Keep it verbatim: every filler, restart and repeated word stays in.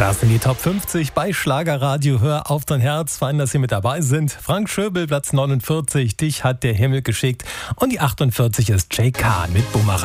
Das sind die Top fünfzig bei Schlagerradio. Hör auf dein Herz. Fein, dass Sie mit dabei sind. Frank Schöbel, Platz neunundvierzig. Dich hat der Himmel geschickt. Und die achtundvierzig ist Jay Khan mit Bumerang.